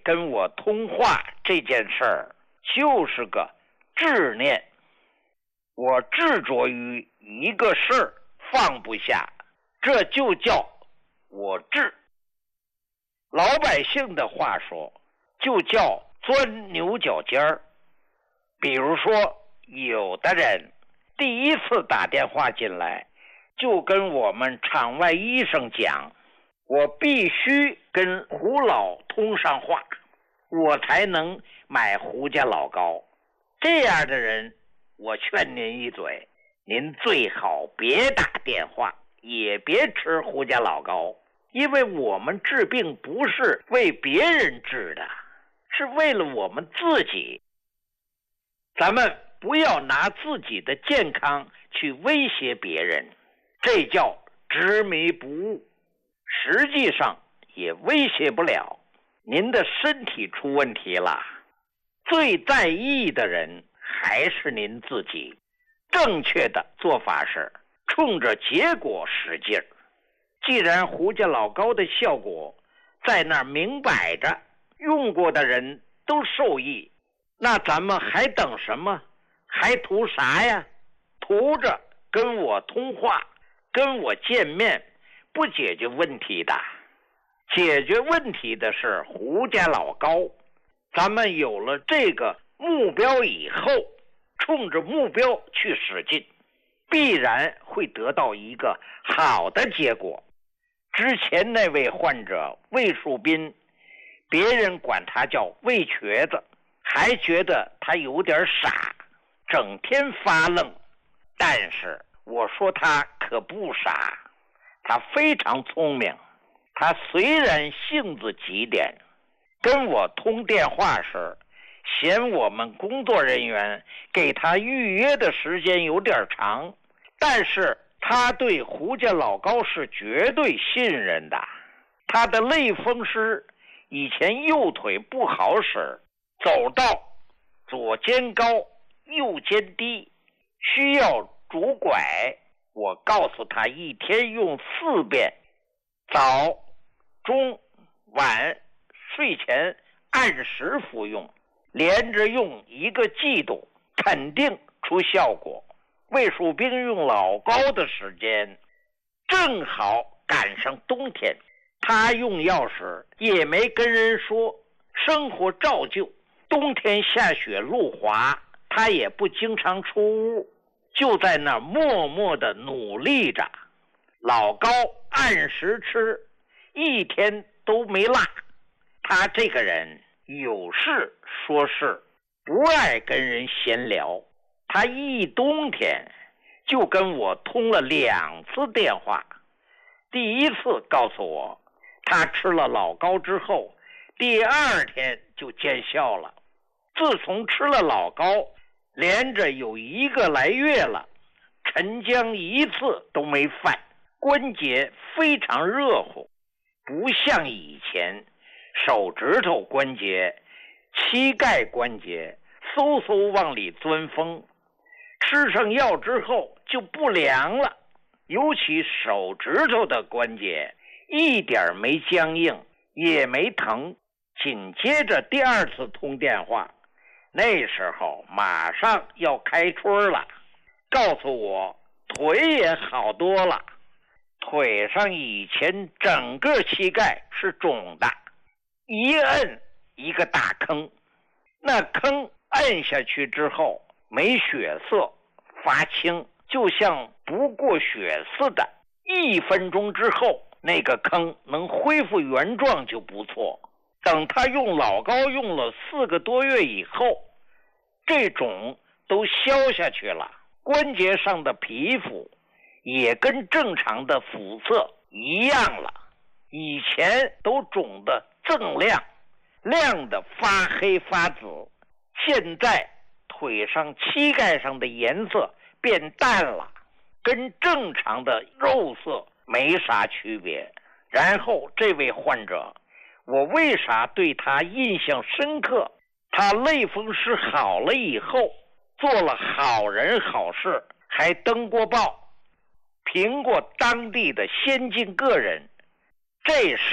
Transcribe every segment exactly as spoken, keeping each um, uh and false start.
跟我通话这件事儿就是个执念，我执着于一个事儿放不下，这就叫我执。老百姓的话说，就叫钻牛角尖儿。比如说，有的人第一次打电话进来，就跟我们场外医生讲，我必须跟胡老通上话，我才能买胡家老膏。这样的人，我劝您一嘴，您最好别打电话，也别吃胡家老膏，因为我们治病不是为别人治的，是为了我们自己。咱们不要拿自己的健康去威胁别人，这叫执迷不悟，实际上也威胁不了。您的身体出问题了，最在意的人还是您自己。正确的做法是冲着结果使劲儿。既然胡家老膏的效果在那儿明摆着，用过的人都受益，那咱们还等什么？还图啥呀？图着跟我通话，跟我见面，不解决问题的。解决问题的是胡家老膏。咱们有了这个目标以后，冲着目标去使劲，必然会得到一个好的结果。之前那位患者魏树斌，别人管他叫魏瘸子，还觉得他有点傻，整天发愣。但是我说他可不傻，他非常聪明。他虽然性子急点，跟我通电话时嫌我们工作人员给他预约的时间有点长，但是他对胡家老膏是绝对信任的。他的类风湿以前右腿不好使，走道左肩高右肩低，需要拄拐。我告诉他一天用四遍，早中晚睡前按时服用，连着用一个季度，肯定出效果。魏树斌用老膏的时间正好赶上冬天，他用药时也没跟人说，生活照旧。冬天下雪路滑，他也不经常出屋，就在那儿默默地努力着。老膏按时吃，一天都没落。他这个人有事说事，不爱跟人闲聊。他一冬天就跟我通了两次电话。第一次告诉我他吃了老膏之后，第二天就见效了。自从吃了老膏，连着有一个来月了，晨僵一次都没犯，关节非常热乎，不像以前手指头关节、膝盖关节嗖嗖往里钻风。吃上药之后就不凉了，尤其手指头的关节一点没僵硬，也没疼。紧接着第二次通电话，那时候马上要开春了，告诉我腿也好多了。腿上以前整个膝盖是肿的，一摁一个大坑，那坑摁下去之后没血色，发青，就像不过血似的。一分钟之后，那个坑能恢复原状就不错。等他用老膏用了四个多月以后，这种都消下去了，关节上的皮肤也跟正常的肤色一样了。以前都肿得锃亮，亮得发黑发紫，现在腿上膝盖上的颜色变淡了，跟正常的肉色没啥区别。然后这位患者，我为啥对他印象深刻？他类风湿好了以后，做了好人好事，还登过报，评过当地的先进个人。这事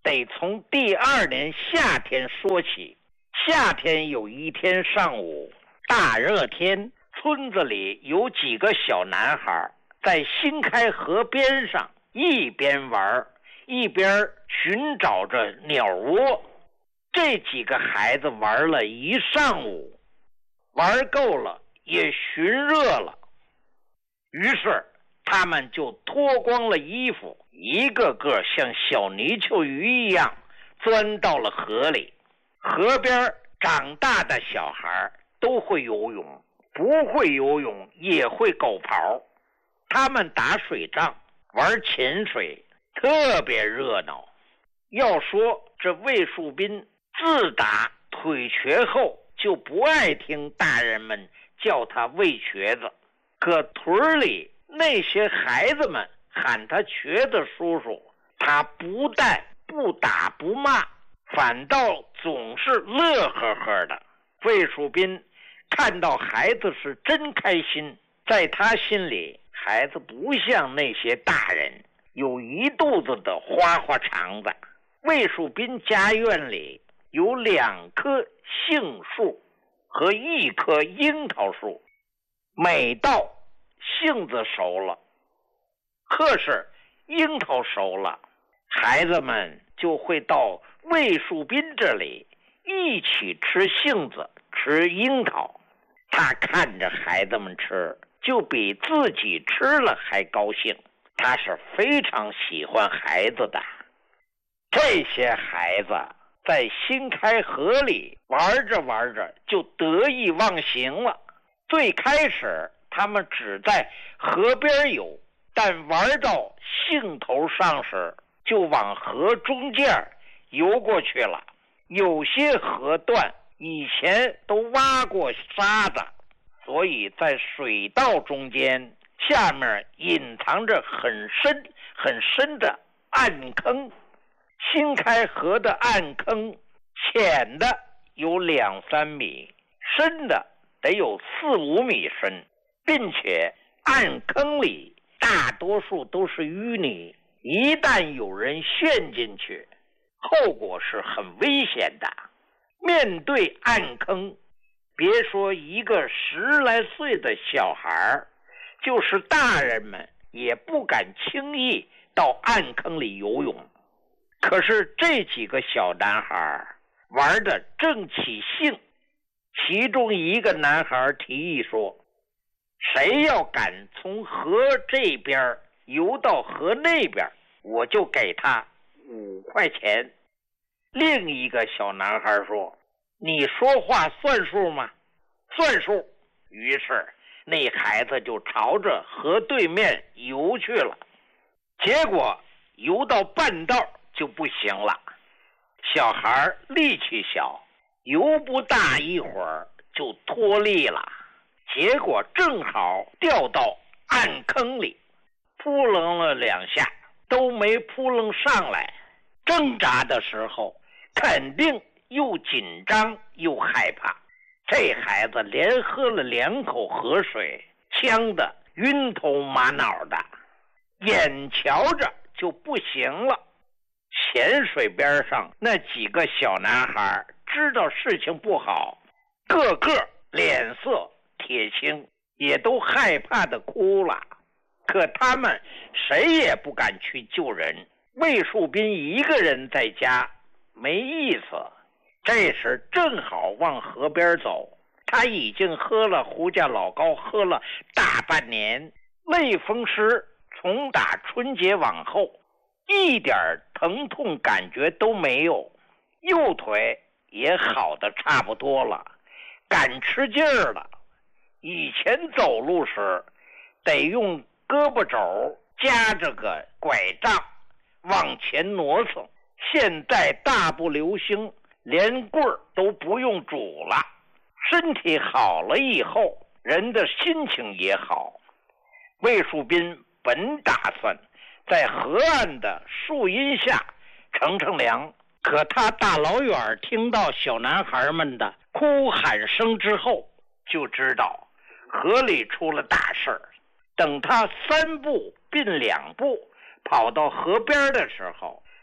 得从第二年夏天说起。夏天有一天上午，大热天，村子里有几个小男孩在新开河边上一边玩一边寻找着鸟窝。这几个孩子玩了一上午，玩够了也寻热了，于是他们就脱光了衣服，一个个像小泥鳅鱼一样钻到了河里。河边长大的小孩都会游泳，不会游泳也会狗刨。他们打水仗，玩潜水，特别热闹。要说这魏树斌自打腿瘸后就不爱听大人们叫他魏瘸子，可屯里那些孩子们喊他瘸子叔叔，他不但不打不骂，反倒总是乐呵呵的。魏树斌看到孩子是真开心，在他心里，孩子不像那些大人有一肚子的花花肠子。魏树斌家院里有两棵杏树和一棵樱桃树，每到杏子熟了，或是樱桃熟了，孩子们就会到魏树斌这里一起吃杏子吃樱桃。他看着孩子们吃，就比自己吃了还高兴。他是非常喜欢孩子的。这些孩子在新开河里玩着玩着就得意忘形了。最开始他们只在河边游，但玩到兴头上时就往河中间游过去了。有些河段以前都挖过沙子，所以在水道中间下面隐藏着很深很深的暗坑。新开河的暗坑浅的有两三米，深的得有四五米深，并且暗坑里大多数都是淤泥，一旦有人陷进去，后果是很危险的。面对暗坑，别说一个十来岁的小孩，就是大人们也不敢轻易到暗坑里游泳。可是这几个小男孩玩得正起兴，其中一个男孩提议说，谁要敢从河这边游到河那边，我就给他五块钱。另一个小男孩说，你说话算数吗？算数。于是那孩子就朝着河对面游去了。结果游到半道就不行了，小孩力气小，游不大一会儿就脱力了，结果正好掉到暗坑里，扑棱了两下都没扑棱上来。挣扎的时候肯定又紧张又害怕，这孩子连喝了两口河水，呛得晕头马脑的，眼瞧着就不行了。浅水边上那几个小男孩知道事情不好，个个脸色铁青，也都害怕的哭了。可他们谁也不敢去救人，魏树斌一个人在家没意思。这时正好往河边走，他已经喝了胡家老高喝了大半年，类风湿从打春节往后一点疼痛感觉都没有，右腿也好的差不多了，敢吃劲儿了。以前走路时得用胳膊肘夹着个拐杖往前挪蹭，现在大步流星，连棍儿都不用拄了。身体好了以后，人的心情也好。魏树斌本打算在河岸的树荫下乘乘凉，可他大老远听到小男孩们的哭喊声之后，就知道河里出了大事儿。等他三步并两步跑到河边的时候，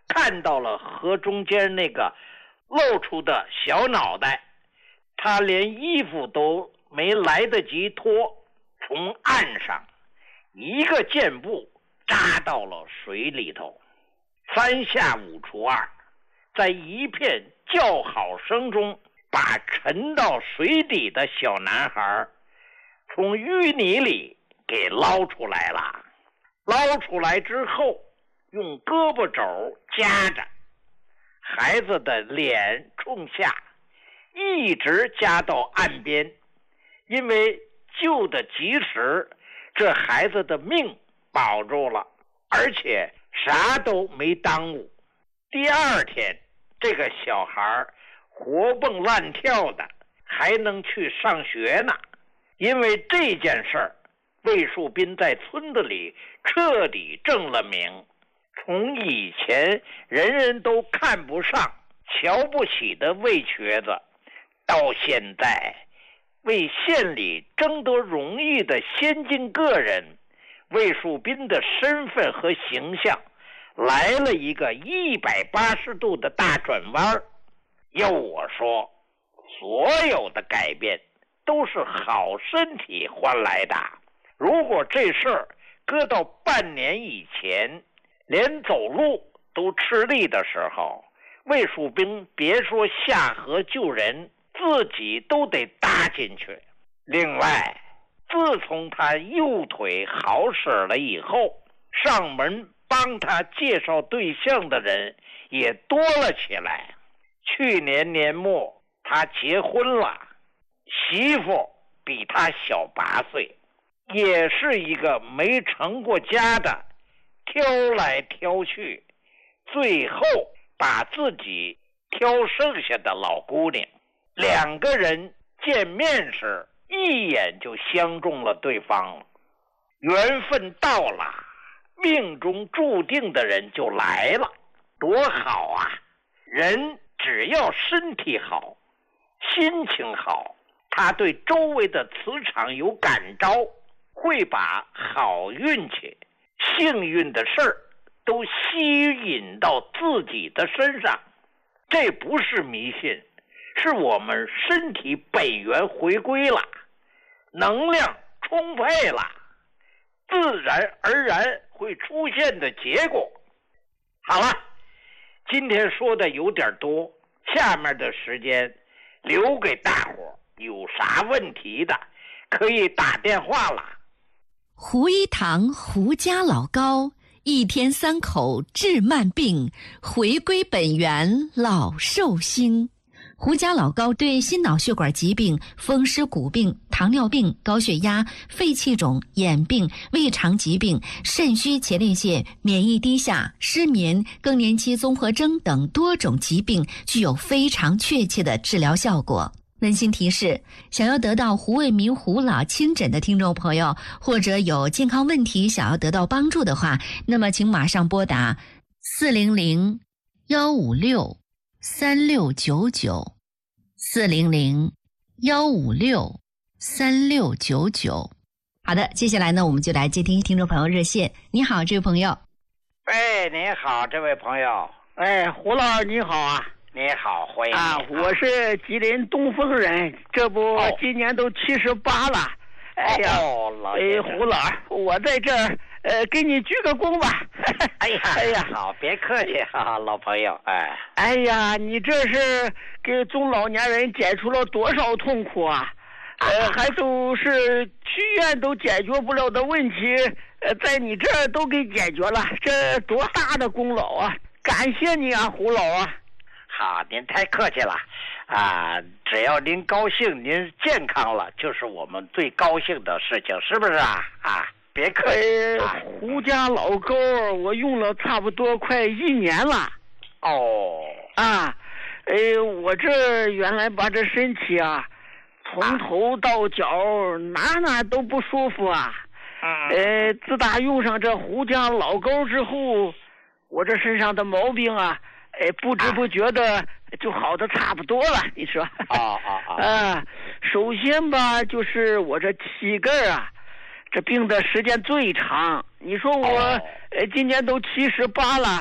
看到了河中间那个露出的小脑袋，他连衣服都没来得及脱，从岸上一个箭步扎到了水里头。三下五除二，在一片叫好声中，把沉到水底的小男孩从淤泥里给捞出来了。捞出来之后，用胳膊肘夹着，孩子的脸冲下，一直夹到岸边。因为救得及时，这孩子的命保住了，而且啥都没耽误。第二天，这个小孩活蹦乱跳的，还能去上学呢。因为这件事儿，魏树斌在村子里彻底正了名。从以前人人都看不上、瞧不起的魏瘸子，到现在为县里争得荣誉的先进个人，魏树斌的身份和形象来了一个一百八十度的大转弯。要我说，所有的改变都是好身体换来的。如果这事儿搁到半年以前，连走路都吃力的时候，魏树斌别说下河救人，自己都得搭进去。另外，自从他右腿好使了以后，上门帮他介绍对象的人也多了起来。去年年末他结婚了，媳妇比他小八岁，也是一个没成过家的，挑来挑去，最后把自己挑剩下的老姑娘。两个人见面时一眼就相中了对方，缘分到了，命中注定的人就来了，多好啊！人只要身体好，心情好，他对周围的磁场有感召，会把好运气、幸运的事儿都吸引到自己的身上。这不是迷信，是我们身体本源回归了，能量充沛了，自然而然会出现的结果。好了，今天说的有点多，下面的时间留给大伙，有啥问题的可以打电话了。 胡一堂胡家老高，一天三口治慢病，回归本源老寿星。胡家老高对心脑血管疾病、风湿骨病、糖尿病、高血压、肺气肿、眼病、胃肠疾病、肾虚前列腺、免疫低下、失眠、更年期综合征等多种疾病具有非常确切的治疗效果。温馨提示，想要得到胡卫民胡老亲诊的听众朋友，或者有健康问题想要得到帮助的话，那么请马上拨打四零零幺五六三六九九，四零零幺五六三六九九。好的，接下来呢，我们就来接听听众朋友热线。你好，这位朋友。 哎，你好，这位朋友。 哎，胡老师你好啊。 你好，欢迎你啊！我是吉林东风人，这不、哦、今年都七十八了。哎呀， 哦、老哎，胡老，我在这儿呃给你鞠个躬吧。 哎呀，哎呀，好，别客气哈，老朋友。哎， 哎呀，你这是给中老年人解除了多少痛苦啊？呃，还都是去院都解决不了的问题，呃，在你这儿都给解决了，这多大的功劳啊！感谢你啊，胡老啊。 好，您太客气了，啊，只要您高兴，您健康了，就是我们最高兴的事情，是不是啊？啊，别客气。 呃、啊，胡家老膏我用了差不多快一年了。 哦。 啊，呃，我这原来把这身体啊，从头到脚、啊、哪哪都不舒服啊。 嗯。 呃，自打用上这胡家老膏之后，我这身上的毛病啊。哎，不知不觉的就好的差不多了，你说？ 啊啊啊！ 啊，首先吧，就是我这膝盖啊，这病的时间最长。你说我，呃，今年都七十八了，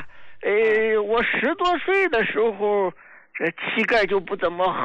呃，我十多岁的时候，这膝盖就不怎么